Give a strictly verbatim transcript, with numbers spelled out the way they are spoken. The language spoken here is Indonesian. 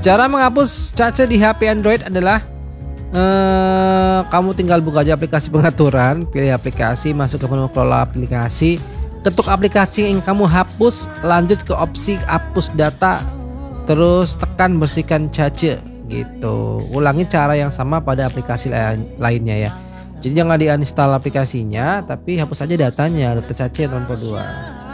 Cara menghapus cache di H P Android adalah eh, kamu tinggal buka aja aplikasi pengaturan, pilih aplikasi, masuk ke menu kelola aplikasi, ketuk aplikasi yang kamu hapus, lanjut ke opsi hapus data, terus tekan bersihkan cache gitu. Ulangi cara yang sama pada aplikasi lain, lainnya ya. Jadi jangan diuninstall aplikasinya, tapi hapus aja datanya, data cache teman kedua.